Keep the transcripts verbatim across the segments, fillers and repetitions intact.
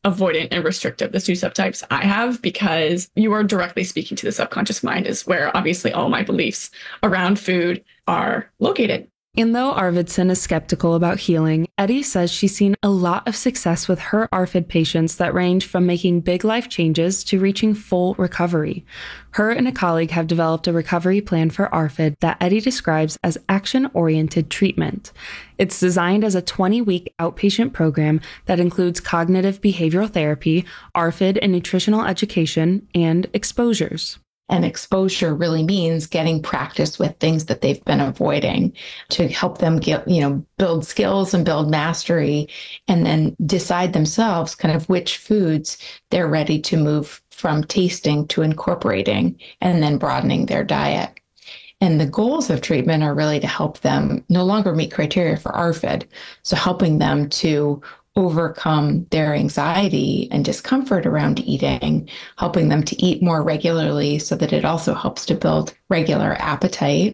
avoidant and restrictive, the two subtypes I have, because you are directly speaking to the subconscious mind, is where obviously all my beliefs around food are located. And though Arvidsson is skeptical about healing, Eddie says she's seen a lot of success with her A R F I D patients that range from making big life changes to reaching full recovery. Her and a colleague have developed a recovery plan for A R F I D that Eddie describes as action-oriented treatment. It's designed as a twenty-week outpatient program that includes cognitive behavioral therapy, A R F I D and nutritional education, and exposures. And exposure really means getting practice with things that they've been avoiding to help them get, you know, build skills and build mastery, and then decide themselves kind of which foods they're ready to move from tasting to incorporating, and then broadening their diet. And the goals of treatment are really to help them no longer meet criteria for A R F I D. So helping them to overcome their anxiety and discomfort around eating, helping them to eat more regularly so that it also helps to build regular appetite,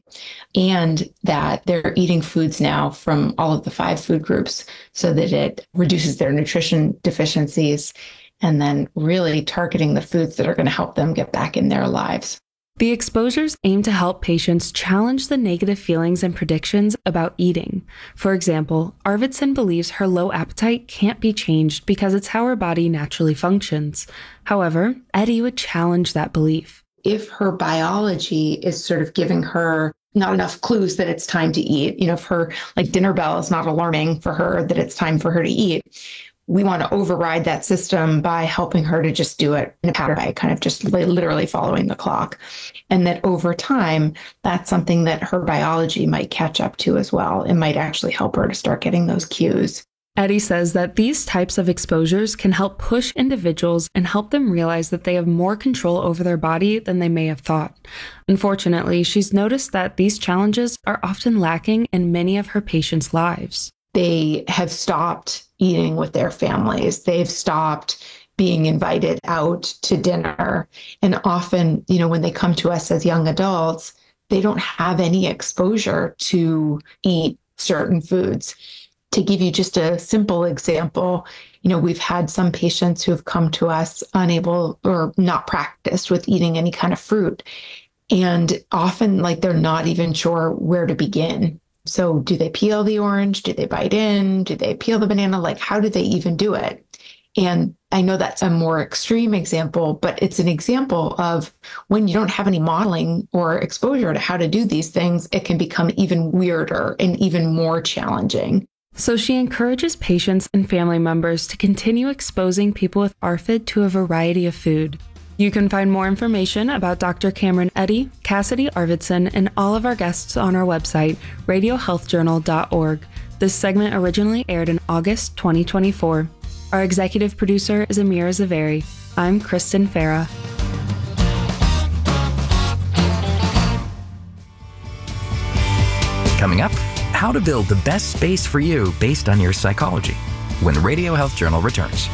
and that they're eating foods now from all of the five food groups so that it reduces their nutrition deficiencies, and then really targeting the foods that are going to help them get back in their lives. The exposures aim to help patients challenge the negative feelings and predictions about eating. For example, Arvidsson believes her low appetite can't be changed because it's how her body naturally functions. However, Eddie would challenge that belief. If her biology is sort of giving her not enough clues that it's time to eat, you know, if her like dinner bell is not alarming for her that it's time for her to eat, we want to override that system by helping her to just do it in a pattern, by kind of just literally following the clock. And that over time, that's something that her biology might catch up to as well. It might actually help her to start getting those cues. Eddie says that these types of exposures can help push individuals and help them realize that they have more control over their body than they may have thought. Unfortunately, she's noticed that these challenges are often lacking in many of her patients' lives. They have stopped eating with their families. They've stopped being invited out to dinner. And often, you know, when they come to us as young adults, they don't have any exposure to eat certain foods. To give you just a simple example, you know, we've had some patients who have come to us unable or not practiced with eating any kind of fruit. And often, like, they're not even sure where to begin. So do they peel the orange? Do they bite in? Do they peel the banana? Like, how do they even do it? And I know that's a more extreme example, but it's an example of when you don't have any modeling or exposure to how to do these things, it can become even weirder and even more challenging. So she encourages patients and family members to continue exposing people with A R F I D to a variety of food. You can find more information about Doctor Cameron Eddy, Cassidy Arvidsson, and all of our guests on our website, radio health journal dot org. This segment originally aired in August twenty twenty-four. Our executive producer is Amira Zaveri. I'm Kristen Farah. Coming up, how to build the best space for you based on your psychology, when the Radio Health Journal returns.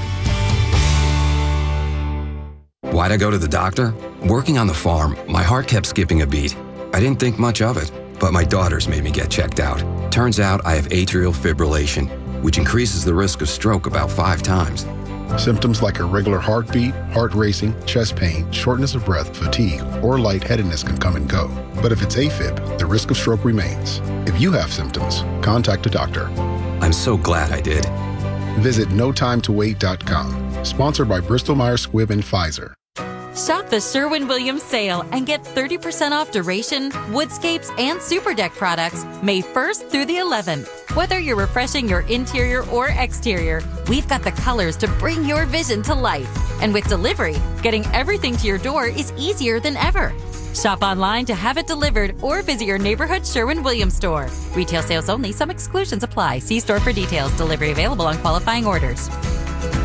Why'd I go to the doctor? Working on the farm, my heart kept skipping a beat. I didn't think much of it, but my daughters made me get checked out. Turns out I have atrial fibrillation, which increases the risk of stroke about five times. Symptoms like irregular heartbeat, heart racing, chest pain, shortness of breath, fatigue, or lightheadedness can come and go. But if it's AFib, the risk of stroke remains. If you have symptoms, contact a doctor. I'm so glad I did. Visit no time to wait dot com. Sponsored by Bristol Myers Squibb and Pfizer. Shop the Sherwin-Williams sale and get thirty percent off Duration, Woodscapes, and Superdeck products May first through the eleventh. Whether you're refreshing your interior or exterior, we've got the colors to bring your vision to life. And with delivery, getting everything to your door is easier than ever. Shop online to have it delivered or visit your neighborhood Sherwin-Williams store. Retail sales only. Some exclusions apply. See store for details. Delivery available on qualifying orders.